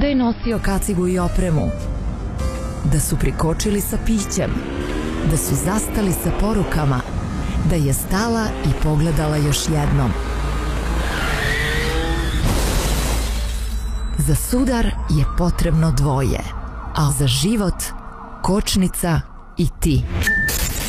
da je nosio kacigu i opremu, da su prikočili sa pićem, da su zastali sa porukama, da je stala i pogledala još jednom. Za sudar je potrebno dvoje, a za život kočnica i ti.